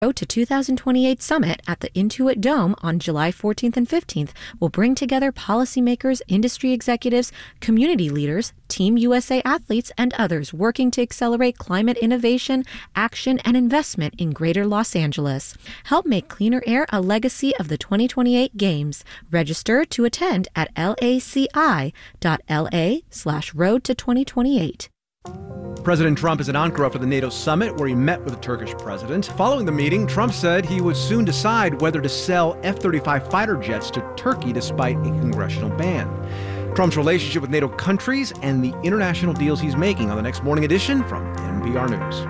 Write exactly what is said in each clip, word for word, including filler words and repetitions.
Road to two thousand twenty-eight Summit at the Intuit Dome on July fourteenth and fifteenth will bring together policymakers, industry executives, community leaders, Team U S A athletes, and others working to accelerate climate innovation, action, and investment in Greater Los Angeles. Help make cleaner air a legacy of the twenty twenty-eight Games. Register to attend at laci.la slash road to 2028. President Trump is in Ankara for the NATO summit, where he met with the Turkish president. Following the meeting, Trump said he would soon decide whether to sell F thirty-five fighter jets to Turkey despite a congressional ban. Trump's relationship with NATO countries and the international deals he's making on the next Morning Edition from N P R News.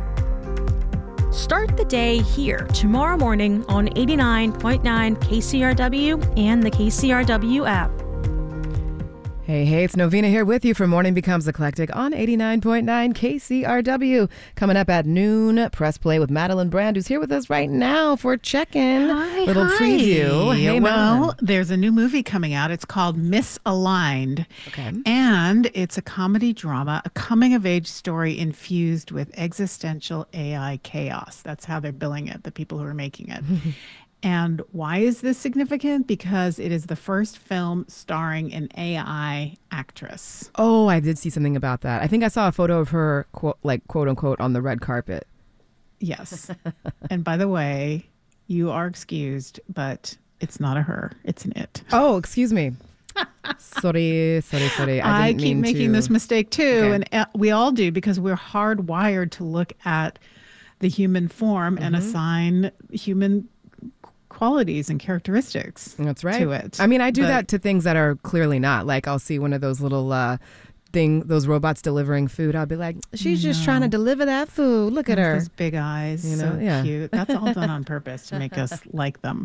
Start the day here tomorrow morning on eighty-nine point nine K C R W and the K C R W app. Hey, hey, it's Novena here with you for Morning Becomes Eclectic on eighty-nine point nine K C R W. Coming up at noon, Press Play with Madeline Brand, who's here with us right now for check-in. Hi, Little hi. preview. Hey, well, Madeline. There's a new movie coming out. It's called Misaligned. Okay. And it's a comedy drama, a coming-of-age story infused with existential A I chaos. That's how they're billing it, the people who are making it. And why is this significant? Because it is the first film starring an A I actress. Oh, I did see something about that. I think I saw a photo of her, quote, like, quote unquote, on the red carpet. Yes. And by the way, you are excused, but it's not a her. It's an it. Oh, excuse me. sorry, sorry, sorry. I, I didn't keep mean making to... this mistake too. Okay. And uh, we all do, because we're hardwired to look at the human form mm-hmm. and assign human qualities and characteristics That's right. to it. I mean, I do But- that to things that are clearly not. Like, I'll see one of those little uh, thing, those robots delivering food. I'll be like, she's just trying to deliver that food. Look at her. Those big eyes, You know, so yeah. cute. That's all done on purpose to make us like them.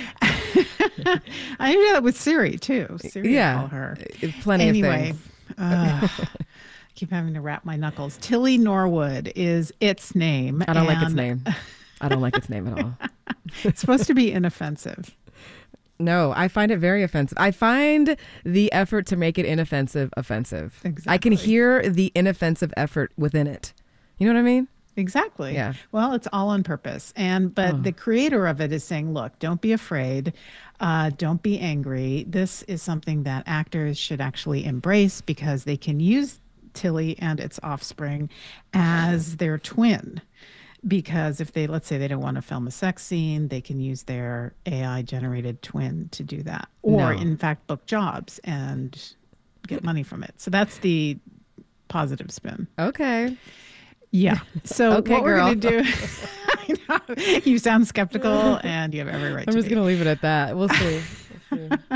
I do that with Siri too. Siri, Yeah. I call her. Uh, Plenty Anyway, of things. uh, I keep having to wrap my knuckles. Tilly Norwood is its name. I don't like its and name. I don't like its name at all. It's supposed to be inoffensive. No, I find it very offensive. I find the effort to make it inoffensive offensive. Exactly. I can hear the inoffensive effort within it. You know what I mean? Exactly. Yeah. Well, it's all on purpose. And but Oh. the creator of it is saying, look, don't be afraid. Uh, don't be angry. This is something that actors should actually embrace, because they can use Tilly and its offspring as their twin. Because if they, let's say they don't want to film a sex scene, they can use their A I generated twin to do that. Or No. in fact, book jobs and get money from it. So that's the positive spin. Okay. Yeah. So Okay, what we're girl. going to do, I know, you sound skeptical and you have every right I'm to just be. going to leave it at that. We'll see. We'll see.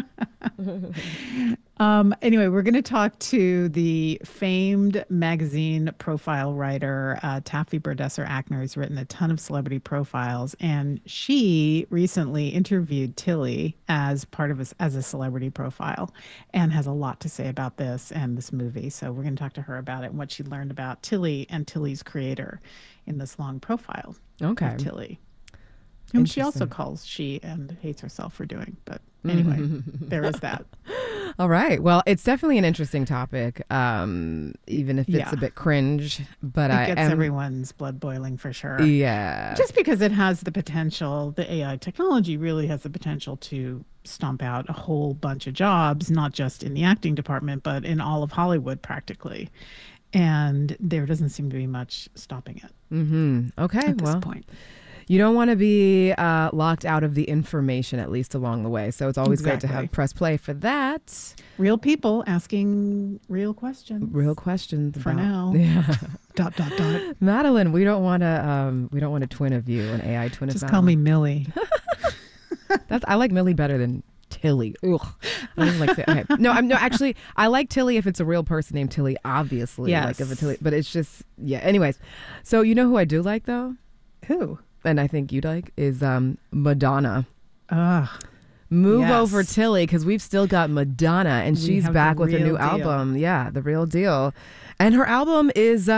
Um, anyway, we're going to talk to the famed magazine profile writer, uh, Taffy Burdesser-Ackner, who's written a ton of celebrity profiles. And she recently interviewed Tilly as part of a, as a celebrity profile, and has a lot to say about this and this movie. So we're going to talk to her about it and what she learned about Tilly and Tilly's creator in this long profile Okay. of Tilly, whom she also Interesting. calls she and hates herself for doing. But anyway, there is that. All right. Well, it's definitely an interesting topic, um, even if it's Yeah. a bit cringe. But It I gets am, everyone's blood boiling for sure. yeah. Just because it has the potential, the A I technology really has the potential to stomp out a whole bunch of jobs, not just in the acting department, but in all of Hollywood practically. And there doesn't seem to be much stopping it Mm-hmm. Okay. at this Well, point. you don't want to be uh, locked out of the information, at least along the way. So it's always great to Exactly. have Press Play for that. Real people asking real questions. Real questions For about- now. Yeah. Dot, dot, dot. Madeline, we don't want to. Um, we don't want a twin of you, an A I twin of Just call me Madeline. Millie. That's, I like Millie better than Tilly. Ugh. I don't even like to, okay. No, I'm no. Actually, I like Tilly if it's a real person named Tilly. Obviously, like if Yes. a Tilly. But it's just yeah. Anyways, so you know who I do like though, Who? and I think you'd like is um, Madonna. Ugh. Move Yes. over Tilly, because we've still got Madonna, and We she's have back the with a real new deal. album. Yeah, the real deal. And her album is uh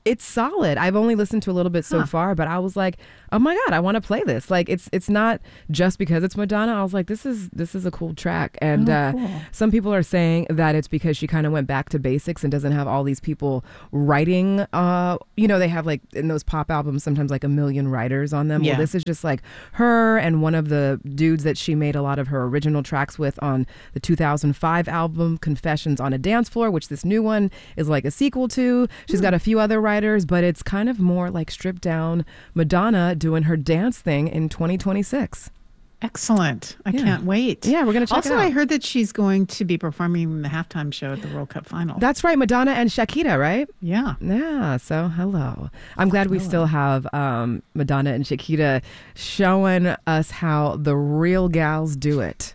It's solid. I've only listened to a little bit so Huh. far, but I was like, oh my God, I want to play this. Like, it's it's not just because it's Madonna. I was like, this is this is a cool track. And Oh, uh, cool. some people are saying that it's because she kind of went back to basics and doesn't have all these people writing. Uh, you know, they have like in those pop albums, sometimes like a million writers on them. Yeah. Well, this is just like her and one of the dudes that she made a lot of her original tracks with on the two thousand five album Confessions on a Dance Floor, which this new one is like a sequel to. She's got a few other writers, but it's kind of more like stripped down Madonna doing her dance thing in twenty twenty-six. Excellent. I Yeah. can't wait. Yeah, we're going to check also, it out. I heard that she's going to be performing in the halftime show at the World Cup final. That's right, Madonna and Shakira, right? yeah. Yeah, so hello. I'm glad we still have um, Madonna and Shakira showing us how the real gals do it.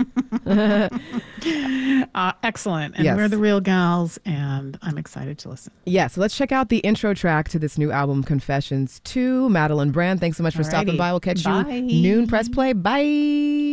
Uh, excellent. And Yes. we're the real gals, and I'm excited to listen. Yeah, so let's check out the intro track to this new album, Confessions to Madeline Brand. Thanks so much for stopping Alrighty. by. We'll catch Bye. you noon press play. Bye.